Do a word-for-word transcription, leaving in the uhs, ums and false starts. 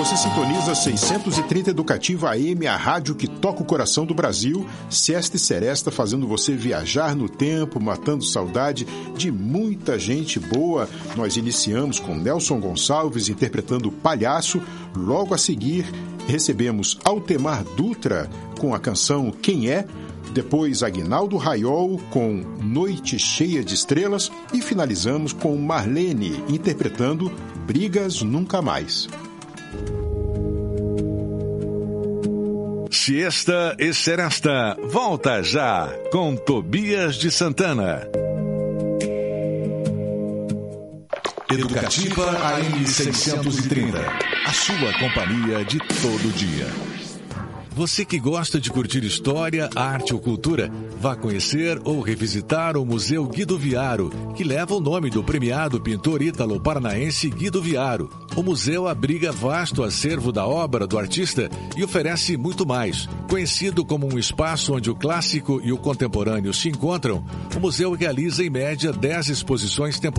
Você sintoniza seiscentos e trinta Educativa A M, a rádio que toca o coração do Brasil, Sesta e Seresta, fazendo você viajar no tempo, matando saudade de muita gente boa. Nós iniciamos com Nelson Gonçalves interpretando o Palhaço. Logo a seguir, recebemos Altemar Dutra com a canção Quem É? Depois, Aguinaldo Raiol com Noite Cheia de Estrelas. E finalizamos com Marlene interpretando Brigas Nunca Mais. Siesta e Seresta, volta já com Tobias de Santana. Educativa A M seiscentos e trinta, a sua companhia de todo dia. Você que gosta de curtir história, arte ou cultura, vá conhecer ou revisitar o Museu Guido Viaro, que leva o nome do premiado pintor ítalo-paranaense Guido Viaro. O museu abriga vasto acervo da obra do artista e oferece muito mais. Conhecido como um espaço onde o clássico e o contemporâneo se encontram, o museu realiza em média dez exposições temporárias